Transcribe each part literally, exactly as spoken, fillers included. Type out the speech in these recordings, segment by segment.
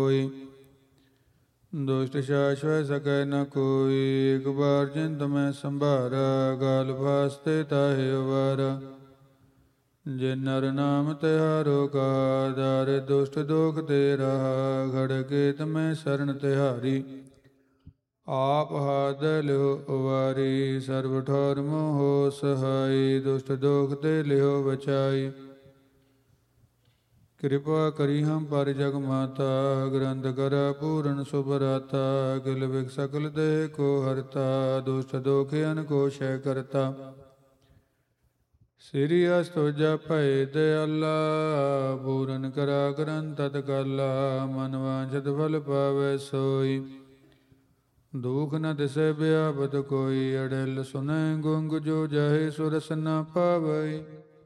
ਹੋਈ। ਦੁਸ਼ਟ ਛਾਛਵੈ ਸਕੈ ਨ ਕੋਈ, ਇਕ ਬਾਰ ਜਿਨ ਤਮੈ ਸੰਭਾਰਾ, ਗਾਲ ਫਾਸਤੇ ਤਾਹੇ ਅਵਾਰਾ। ਜੇ ਨਰ ਨਾਮ ਤਿਹਾਰੋ ਕਹਾ, ਦਾਰੇ ਦੁਸ਼ਟ ਦੋਖ ਤੇ ਰਹਾ, ਖੜਗੇ ਤਮੈ ਸਰਨ ਤਿਹਾਰੀ। ਆਪ ਹਾਥ ਲਿਓ ਉਵਾਰੀ, ਸਰਬ ਠੌਰ ਮੋਹ ਸਹਾਈ, ਦੁਸ਼ਟ ਦੋਖ ਤੇ ਲਿਓ ਬਚਾਈ। ਕਿਰਪਾ ਕਰੀ ਹਮ ਪਰ ਜਗ ਮਾਤਾ, ਗ੍ਰੰਥ ਕਰਾ ਪੂਰਨ ਸੁਭਰਾਤਾ, ਅਕਿਲ ਬਿਕ ਸਕਲ ਦੇਹ ਕੋ ਹਰਤਾ, ਦੁਸ਼ਟ ਦੋਖ ਅਨ ਕੋ ਸ਼ੈ ਕਰਤਾ। ਸ੍ਰੀ ਅਸਤੁਜਾ ਭਏ ਦਿਆਲਾ, ਪੂਰਨ ਕਰਾ ਗ੍ਰੰਥ ਤਤਕਾਲਾ, ਮਨ ਵਾਂਛਤ ਫਲ ਪਾਵੈ ਸੋਈ। ਦੁਖ ਨ ਦਿਸੈ ਬਿਆਪਤ ਕੋਈ, ਅੜਿਲ ਸੁਨੈ ਗੁੰਗ ਜੋ ਜਾਹੇ ਸੁਰਸ ਨ ਪਾਵਈ।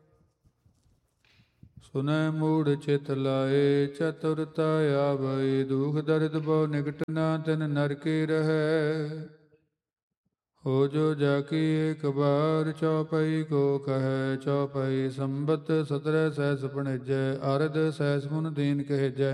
ਸੁਨੈ ਮੂੜ ਚਿਤ ਲਾਏ, ਚਤੁਰਤਾ ਆਵਈ, ਦੁਖ ਦਰਦ ਬਹੁ ਨਿਕਟ ਨਾ ਤਿਨ ਨਰਕੇ ਰਹੈ। ਹੋ ਜੋ ਜਾਕੀ ਏਕ ਬਾਰ, ਚੌਪਈ ਕੋ ਕਹੈ, ਚੌਪਈ ਸੰਬਤ ਸਤਰੈ ਸਹਿਸ ਭਣੇਜੈ, ਅਰਧ ਸਹਿਸ ਮੁਨ ਦੀਨ ਕਹਿਜੈ।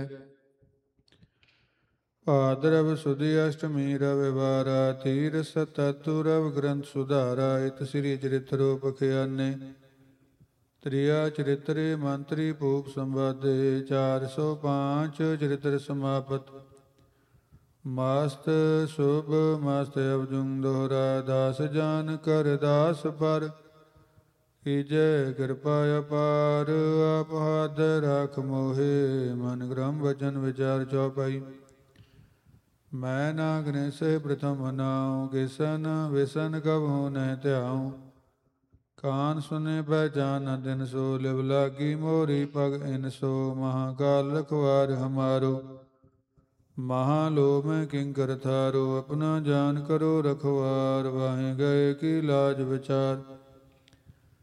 ਭਾਦਰਵ ਸੁਦੀ ਅਸ਼ਟਮੀ ਰਵਿਵਾਰਾ, ਤੀਰ ਸਤਤੁ ਰਵ ਗ੍ਰੰਥ ਸੁਧਾਰਾ। ਇਤ ਸ੍ਰੀ ਚਰਿਤ੍ਰ ਪਖਿਆਨੇ। ਤ੍ਰਿਆ ਚਰਿਤਰੇ ਮੰਤਰੀ ਭੂਪ ਸੰਵਾਦੇ, ਚਾਰ ਸੌ ਪਾਂਚ ਚਰਿਤ੍ਰ ਸਮਾਪਤ। ਮਸਤ ਸ਼ੁਭ ਮਸਤ ਅਵਜੁੰ ਦੋਹਰਾ, ਦਾਸ ਜਾਨ ਕਰ ਦਾਸ ਪਰ। ਕੀਜੈ ਕਿਰਪਾ ਅਪਾਰ, ਆਪ ਹੱਥ ਰਾਖ ਮੋਹੇ, ਮਨ ਗ੍ਰਮ ਵਚਨ ਵਿਚਾਰ ਚੌਪਈ। ਮੈਂ ਨਾਗਨੇ ਸੇ ਪ੍ਰਥਮ ਨਾਉ, ਕਿਸਨ ਵਿਸਨ ਕਬਹੂ ਨਹਿ ਧਿਆਉ। ਕਾਨ ਸੁਨੇ ਪਹਿਚਾਨ ਦਿਨ ਸੋ, ਲਿਵ ਲਾਗੀ ਮੋਰੀ ਪਗ ਇਨ ਸੋ। ਮਹਾਕਾਲ ਰਖਵਾਰ ਹਮਾਰੋ, ਮਹਾ ਲੋ ਮੈਂ ਕਿੰਕਰ ਥਾਰੋ। ਆਪਣਾ ਜਾਨ ਕਰੋ ਰਖਵਾਰ, ਵਾਹੇ ਗਏ ਕੀ ਲਾਜ ਵਿਚਾਰ।